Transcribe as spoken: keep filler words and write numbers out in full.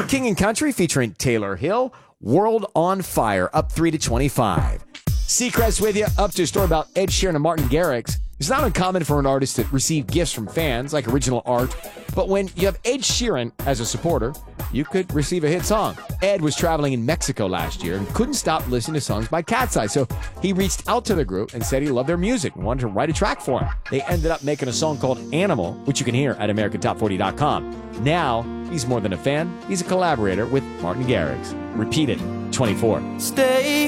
King and Country featuring Taylor Hill, World on Fire, up three to twenty-five. Seacrest with you, up to a story about Ed Sheeran and Martin Garrix. It's not uncommon for an artist to receive gifts from fans, like original art, but when you have Ed Sheeran as a supporter, you could receive a hit song. Ed was traveling in Mexico last year and couldn't stop listening to songs by Cat's Eye, so he reached out to the group and said he loved their music and wanted to write a track for him. They ended up making a song called Animal, which you can hear at American Top forty dot com. Now, he's more than a fan, he's a collaborator with Martin Garrix. Repeat it, twenty-four. Stay